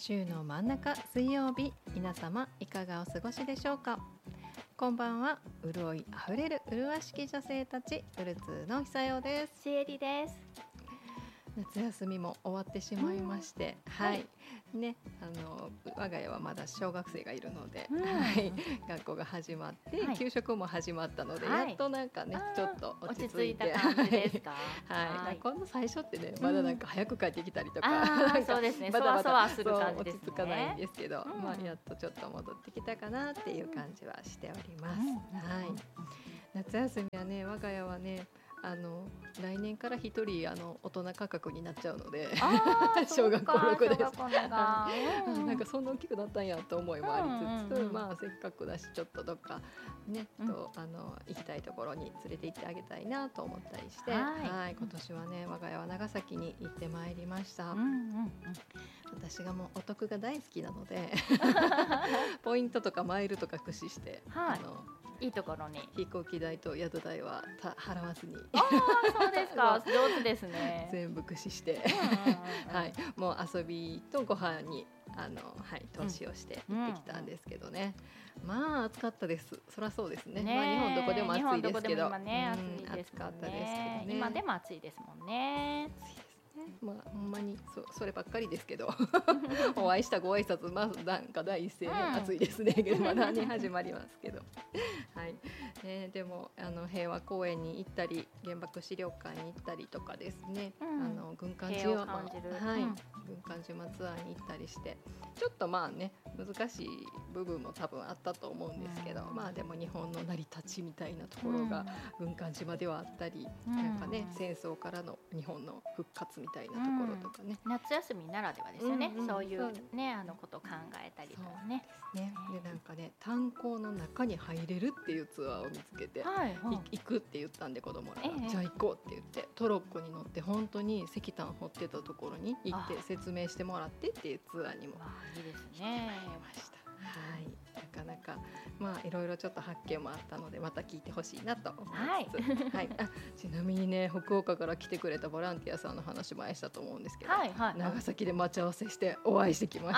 週の真ん中水曜日、皆様いかがお過ごしでしょうか。こんばんは。潤いあふれる麗しき女性たち、ウルツーの久代です。 シエリです。 夏休みも終わってしまいまして、はいね、我が家はまだ小学生がいるので、学校が始まって、給食も始まったので、やっとなんかね、ちょっと落ち着いて、 た感じですか。 この最初ってね、まだなんか早く帰ってきたりとか、 そうですね、 まだまだそわそわする感じですね。 落ち着かないんですけど、やっとちょっと戻ってきたかなっていう感じはしております。夏休みはね、我が家はね、来年から一人大人価格になっちゃうので、小学校6です。なんかそんな大きくなったんやと思いもありつつ、まあせっかくだしちょっとどっかね、行きたいところに連れて行ってあげたいなと思ったりして、今年はね、我が家は長崎に行ってまいりました。私がもうお得が大好きなのでポイントとかマイルとか駆使して、 いいところに飛行機代と宿代は払わずに、 そうですか、上手ですね。 全部駆使してもう遊びとご飯に投資をして行ってきたんですけどね、まあ暑かったです。そりゃそうですね。まあ日本どこでも暑いですけど、 今ね、暑かったですけどね。今でも暑いですもんね。 まあほんまにそればっかりですけどお会いしたご挨拶、まずなんか第一声ね、暑いですねまだね始まりますけどでも平和公園に行ったり、原爆資料館に行ったりとかですね、軍艦島ツアーに行ったりして、ちょっとまあね難しい部分も多分あったと思うんですけど、まあでも日本の成り立ちみたいなところが軍艦島ではあったり、なんかね戦争からの日本の復活みたいなところとかね、 夏休みならではですよね。そういうねことを考えたりとかね。 でなんかね、炭鉱の中に入れるっていうツアーを見つけて、行くって言ったんで子供らが、じゃあ行こうって言ってトロッコに乗って本当に石炭掘ってたところに行って説明してもらってっていうツアーにもいいですね。 ました。なかなかまあいろいろちょっと発見もあったので、また聞いてほしいなと思います。ちなみにね、福岡から来てくれたボランティアさんの話もあしたと思うんですけど、長崎で待ち合わせしてお会いしてきました。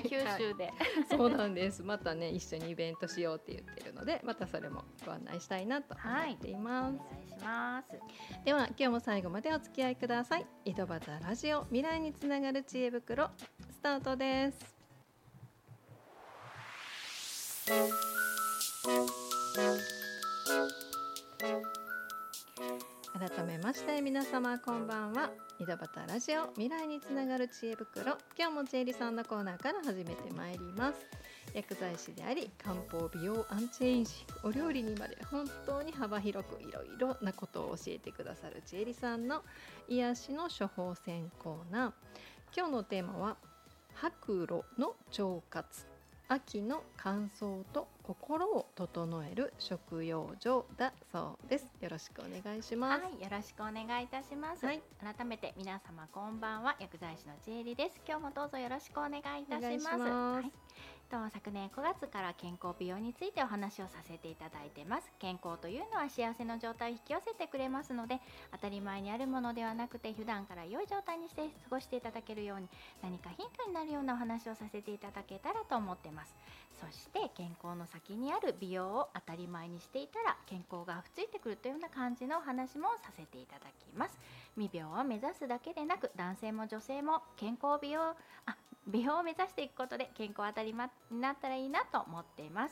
九州でそうなんです。またね一緒にイベントしようって言ってるので、またそれもご案内したいなと思っています。 お願いします。 では今日も最後までお付き合いください。井戸端ラジオ、未来につながる知恵袋、スタートです。改めまして皆様こんばんは。井戸端ラジオ、未来につながる知恵袋、今日もちえりさんのコーナーから始めてまいります。薬剤師であり、漢方美容アンチエイジング、お料理にまで本当に幅広くいろいろなことを教えてくださるちえりさんの癒しの処方箋コーナー。今日のテーマは白露の腸活、秋の乾燥と心を整える食養生だそうです。よろしくお願いします。 よろしくお願いいたします。改めて皆様こんばんは、薬剤師のちえりです。今日もどうぞよろしくお願いいたします。昨年9月から健康美容についてお話をさせていただいてます。健康というのは幸せの状態を引き寄せてくれますので、当たり前にあるものではなくて、普段から良い状態にして過ごしていただけるように、何かヒントになるようなお話をさせていただけたらと思ってます。そして健康の先にある美容を当たり前にしていたら、健康がふついてくるというような感じのお話もさせていただきます。未病を目指すだけでなく、男性も女性も健康美容を目指していくことで健康当たり前になったらいいなと思っています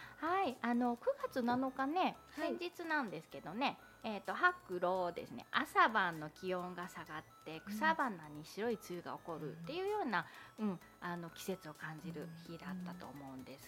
。9月7日ね、先日なんですけどね、白露ですね、朝晩の気温が下がって草花に白い梅雨が起こるっていうような、季節を感じる日だったと思うんです。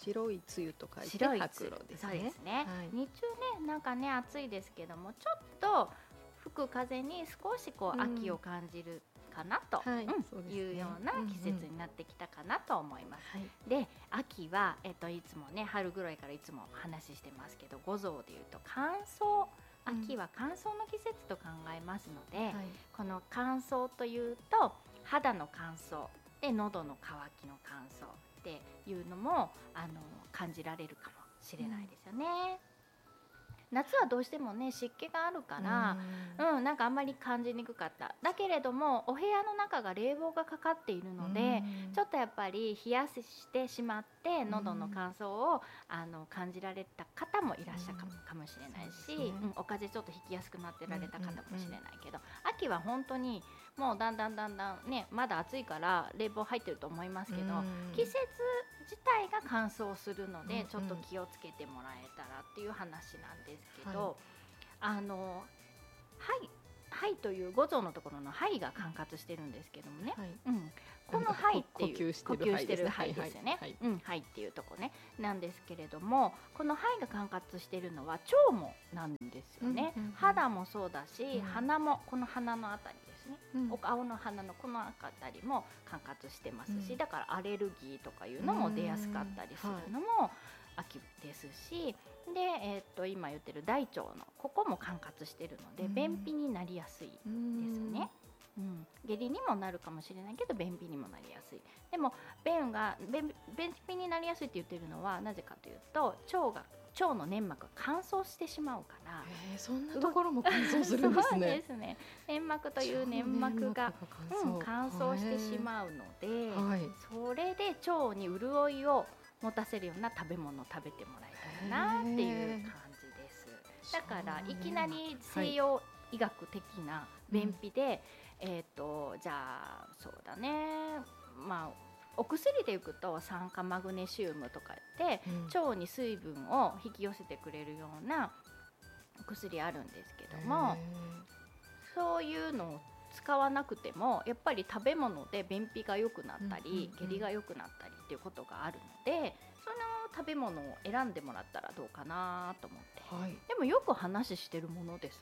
白い梅雨と書いて白露ですね。 そうですね。日中ね、なんかね暑いですけども、ちょっと吹く風に少し秋を感じるかなというような季節になってきたかなと思います。で、秋は、いつもね春ぐらいからいつも話してますけど、五臓でいうと乾燥、秋は乾燥の季節と考えますので、この乾燥というと肌の乾燥で喉の渇きの乾燥っていうのも感じられるかもしれないですよね。 夏はどうしてもね湿気があるから、なんかあんまり感じにくかった。だけれどもお部屋の中が冷房がかかっているので、ちょっとやっぱり冷やしてしまって喉の乾燥を感じられた方もいらっしゃるかもしれないし、お風邪ちょっとひきやすくなってられた方かもしれないけど、秋は本当にもうだんだんね、まだ暑いから冷房入ってると思いますけど、季節自体が乾燥するので、ちょっと気をつけてもらえたらっていう話なんですけど、肺という五臓のところの肺が管轄してるんですけどもね、この肺っていう呼吸してる肺ですよね。肺っていうとこねなんですけれども、この肺が管轄しているのは腸もなんですよね。肌もそうだし、鼻もこの鼻のあたりですね、青の鼻のこのあたりも管轄してますし、だからアレルギーとかいうのも出やすかったりするのも秋ですし、で、今言ってる大腸のここも管轄しているので、便秘になりやすいですね。下痢にもなるかもしれないけど便秘にもなりやすい。でも便秘になりやすいって言ってるのはなぜかというと、腸の粘膜が乾燥してしまうから。 そんなところも乾燥するんですね。 そうですね。粘膜という粘膜が乾燥してしまうので、それで腸に潤いを持たせるような食べ物を食べてもらいたいなっていう感じです。だからいきなり西洋医学的な便秘で、じゃあそうだね、お薬でいくと酸化マグネシウムとかって、腸に水分を引き寄せてくれるようなお薬あるんですけども、そういうのを使わなくてもやっぱり食べ物で便秘が良くなったり、下痢が良くなったりっていうことがあるので、その食べ物を選んでもらったらどうかなと思って、でもよく話してるものです。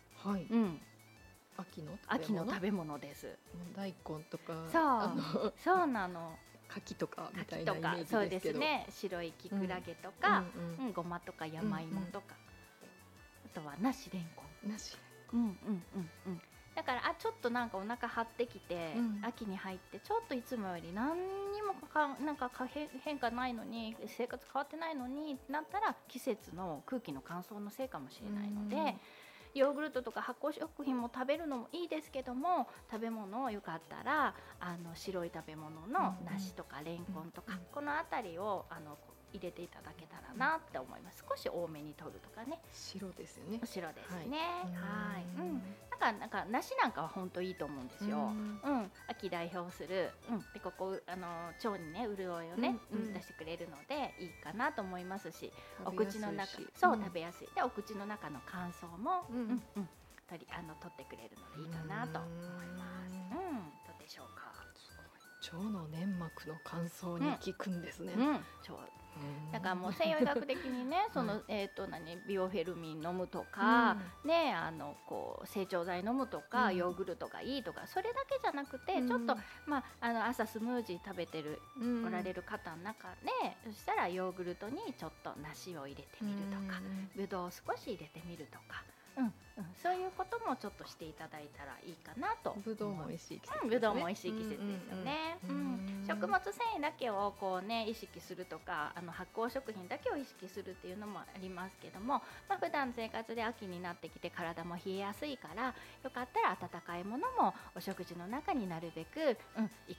秋の食べ物です。 大根とか、 そうなの。 柿とかみたいなイメージですけど、 そうですね。白いキクラゲとか、ごまとか山芋とか、あとは梨レンコン。だからちょっとなんかお腹張ってきて、秋に入ってちょっといつもより何にもなんか変化ないのに、生活変わってないのにってなったら、季節の空気の乾燥のせいかもしれないので、ヨーグルトとか発酵食品も食べるのもいいですけども、食べ物をよかったら白い食べ物の梨とかレンコンとか、この辺りを入れていただけたらなって思います。少し多めに取るとかね。 白ですよね。 白ですね。なんか梨なんかは本当いいと思うんですよ。秋代表する、でここ腸にね潤いをね、出してくれるのでいいかなと思いますし、お口の中食べやすい。でお口の中の乾燥も取ってくれるのでいいかなと思います。どうでしょうか。 腸の粘膜の乾燥に効くんですね。 だからもう西洋医学的にね、そのビオフェルミン飲むとか、ね、整腸剤飲むとか、ヨーグルトがいいとか、それだけじゃなくて、ちょっと朝スムージー食べておられる方の中で、そしたらヨーグルトにちょっと梨を入れてみるとか、ぶどうを少し入れてみるとか、そういうこともちょっとしていただいたらいいかなと。 ぶどうも美味しい季節ですね。 ぶどうも美味しい季節ですよね。食物繊維だけをこうね意識するとか、発酵食品だけを意識するっていうのもありますけども、普段生活で秋になってきて体も冷えやすいから、よかったら温かいものもお食事の中になるべく1日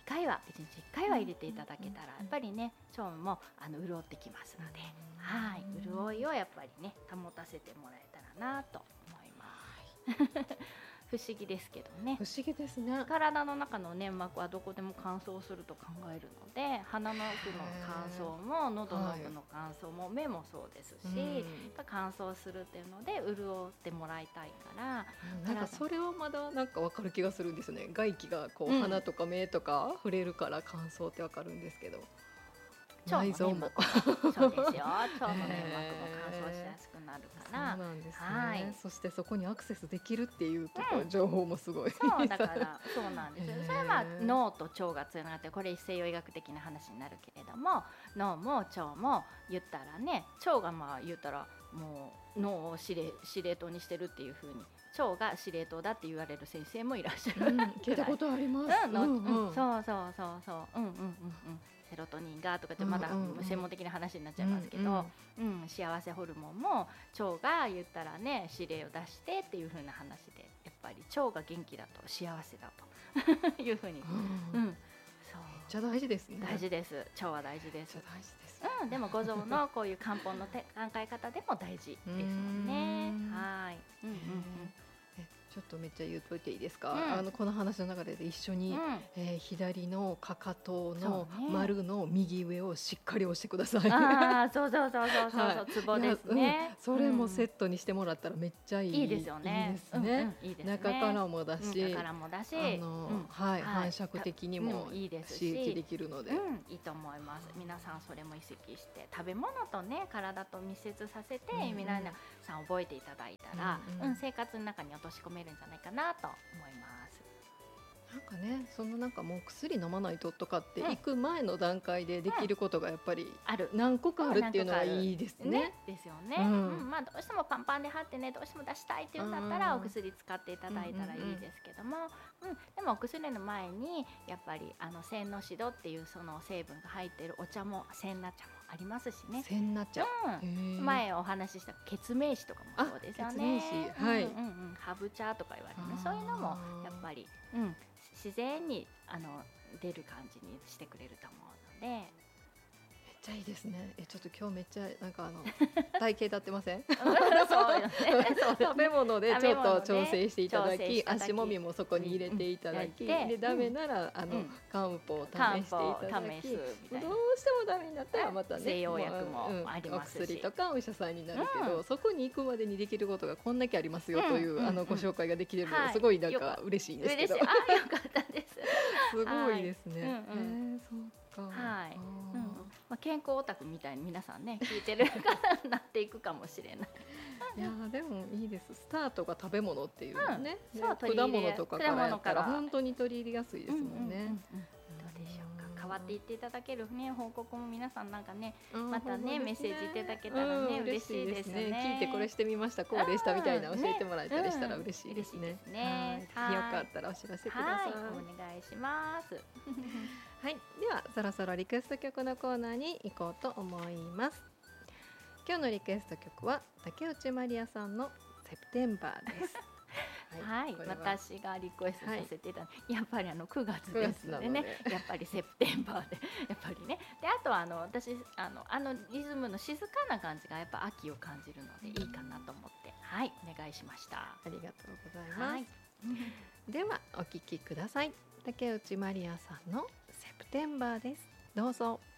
1回は入れていただけたら、やっぱりね腸も潤ってきますので、潤いをやっぱりね保たせてもらえたらなと思います。不思議ですけどね。 不思議ですね。 体の中の粘膜はどこでも乾燥すると考えるので、鼻の奥の乾燥も喉の奥の乾燥も目もそうですし、乾燥するっていうので潤ってもらいたいから、 なんかそれはまだなんか分かる気がするんですよね。外気がこう鼻とか目とか触れるから乾燥って分かるんですけど、 内臓もそうですよ。腸の粘膜も乾燥しやすくなるから。 そうなんですね。そしてそこにアクセスできるっていうところ、情報もすごい。 そうだからそうなんですよ。それは脳と腸がつながって、これ西洋医学的な話になるけれども、脳も腸も言ったらね、腸が言ったらもう脳を司令塔にしてるっていう風に、腸が司令塔だって言われる先生もいらっしゃる。 聞いたことあります。 そう。 セロトニンがとかってまだ専門的な話になっちゃいますけど、幸せホルモンも腸が言ったらね指令を出してっていう風な話で、やっぱり腸が元気だと幸せだという風に、そうめっちゃ大事ですね。 大事です。腸は大事です。 大事です。 でも五臓のこういう漢方の考え方でも大事ですもんね。はい。 ちょっとめっちゃ言うといていいですか。この話の流れで一緒に、左のかかとの丸の右上をしっかり押してください。 そうツボですね。 それもセットにしてもらったらめっちゃいいですよね。 中からもだし、繁殖的にもいいですし、 刺激できるのでいいと思います。皆さんそれも意識して食べ物とね体と密接させて皆さん覚えていただいたら、生活の中に落とし込めるんじゃないかなと思います。 なんかね、そのなんかもう薬飲まないととかって行く前の段階でできることがやっぱり何個かあるっていうのはいいですね。 ですよね。まあどうしてもパンパンで張ってね、どうしても出したいっていうんだったらお薬使っていただいたらいいですけども、でもお薬の前にやっぱりセンノシドっていうその成分が入っているお茶もセンナ茶もありますしね。 センナ茶、 前お話しした血明子とかもそうですよね。ハブ茶とか言われるね。そういうのもやっぱり自然に出る感じにしてくれると思うので。 めっちゃいいですね。ちょっと今日めっちゃなんか体型立ってません？ そうよね。 食べ物でちょっと調整していただき、足もみもそこに入れていただき、でダメなら漢方を試していただき、どうしてもダメになったらまたね、 西洋薬もありますし、 お薬とかお医者さんになるけど、そこに行くまでにできることがこんだけありますよというご紹介ができるのがすごいなんか嬉しいんですけど。 よかったです。 すごいですね。そうか。 健康オタクみたいに皆さんね聞いてる方になっていくかもしれない。 いやでもいいです。スタートが食べ物っていうのね。果物とかからやったら本当に取り入れやすいですもんね。 どうでしょうか。変わっていっていただけるね報告も皆さんなんかねまたねメッセージいただけたらね嬉しいですね。 聞いてこれしてみましたこうでしたみたいな教えてもらえたりしたら嬉しいですね。よかったらお知らせください。 お願いします。 はい、ではそろそろリクエスト曲のコーナーに行こうと思います。今日のリクエスト曲は竹内まりやさんのセプテンバーです。 はい、私がリクエストさせていただいて、やっぱり9月ですのでね、やっぱりセプテンバーでやっぱりね、であとは私リズムの静かな感じがやっぱ秋を感じるのでいいかなと思ってお願いしました。ありがとうございます。ではお聴きください。竹内まりやさんのセプテンバーです。どうぞ。